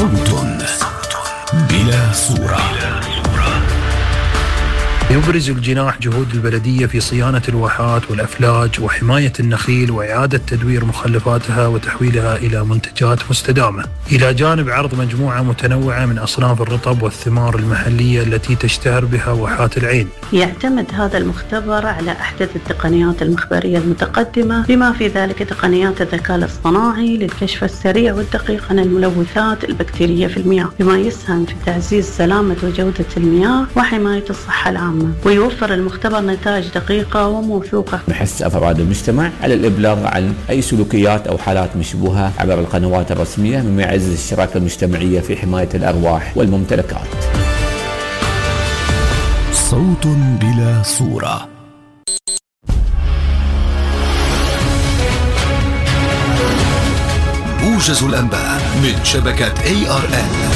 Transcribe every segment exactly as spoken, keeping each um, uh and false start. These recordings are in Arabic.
صوت بلا صورة. يبرز الجناح جهود البلدية في صيانة الواحات والأفلاج وحماية النخيل وإعادة تدوير مخلفاتها وتحويلها إلى منتجات مستدامة، إلى جانب عرض مجموعة متنوعة من أصناف الرطب والثمار المحلية التي تشتهر بها واحات العين. يعتمد هذا المختبر على أحدث التقنيات المخبرية المتقدمة، بما في ذلك تقنيات الذكاء الاصطناعي للكشف السريع والدقيق عن الملوثات البكتيرية في المياه، بما يسهم في تعزيز سلامة وجودة المياه وحماية الصحة العامة. ويوفر المختبر نتائج دقيقة وموثوقة. نحث أفراد المجتمع على الإبلاغ عن أي سلوكيات أو حالات مشبوهة عبر القنوات الرسمية، مما يعزز الشراكة المجتمعية في حماية الأرواح والممتلكات. صوت بلا صورة. موجز الأنباء من شبكة إيه آر إل.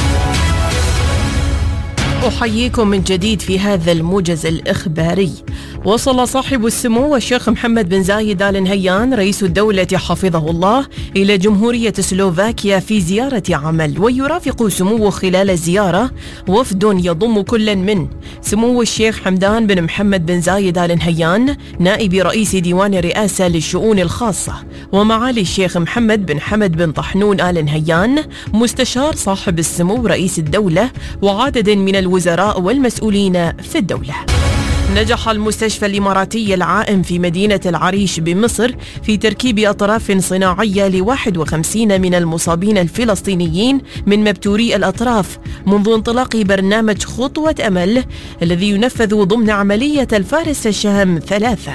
أحييكم من جديد في هذا الموجز الإخباري. وصل صاحب السمو الشيخ محمد بن زايد آل نهيان رئيس الدولة حفظه الله إلى جمهورية سلوفاكيا في زيارة عمل، ويرافق سموه خلال الزيارة وفد يضم كل من سمو الشيخ حمدان بن محمد بن زايد آل نهيان نائب رئيس ديوان الرئاسة للشؤون الخاصة، ومعالي الشيخ محمد بن حمد بن طحنون آل نهيان مستشار صاحب السمو رئيس الدولة وعدد من الوزراء والمسؤولين في الدولة. نجح المستشفى الإماراتي العائم في مدينة العريش بمصر في تركيب أطراف صناعية لواحد وخمسين من المصابين الفلسطينيين من مبتوري الأطراف منذ انطلاق برنامج خطوة أمل الذي ينفذ ضمن عملية الفارس الشهم ثلاثة.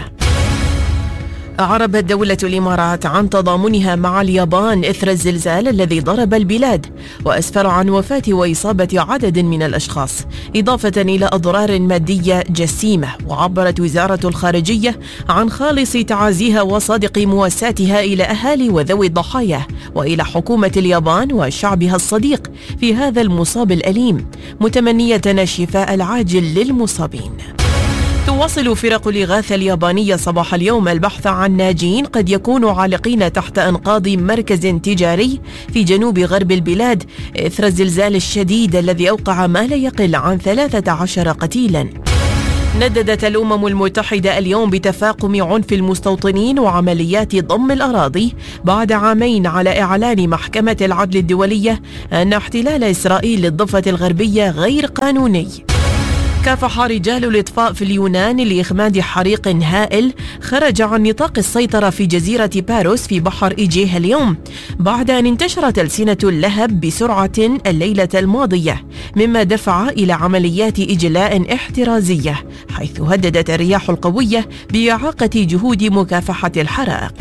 أعربت دولة الإمارات عن تضامنها مع اليابان إثر الزلزال الذي ضرب البلاد وأسفر عن وفاة وإصابة عدد من الأشخاص، إضافة إلى أضرار مادية جسيمة. وعبرت وزارة الخارجية عن خالص تعازيها وصادق مواساتها إلى أهالي وذوي الضحايا وإلى حكومة اليابان وشعبها الصديق في هذا المصاب الأليم، متمنية الشفاء العاجل للمصابين. تواصل فرق الإغاثة اليابانية صباح اليوم البحث عن ناجين قد يكونوا عالقين تحت أنقاض مركز تجاري في جنوب غرب البلاد إثر الزلزال الشديد الذي أوقع ما لا يقل عن ثلاثة عشر قتيلاً. نددت الأمم المتحدة اليوم بتفاقم عنف المستوطنين وعمليات ضم الأراضي بعد عامين على إعلان محكمة العدل الدولية أن احتلال إسرائيل للضفة الغربية غير قانوني. كافح رجال الإطفاء في اليونان لإخماد حريق هائل خرج عن نطاق السيطرة في جزيرة باروس في بحر إيجيه اليوم بعد أن انتشرت ألسنة اللهب بسرعة الليلة الماضية، مما دفع إلى عمليات إجلاء احترازية، حيث هددت الرياح القوية بإعاقة جهود مكافحة الحرائق.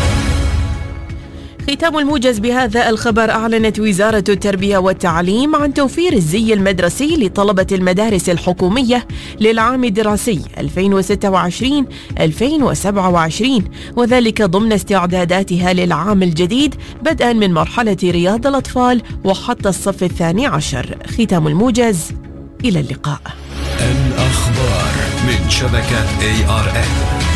ختام الموجز بهذا الخبر. أعلنت وزارة التربية والتعليم عن توفير الزي المدرسي لطلبة المدارس الحكومية للعام الدراسي ألفين وستة وعشرين ألفين وسبعة وعشرين، وذلك ضمن استعداداتها للعام الجديد بدءا من مرحلة رياض الأطفال وحتى الصف الثاني عشر. ختام الموجز، إلى اللقاء. الأخبار من شبكة إيه آر إل.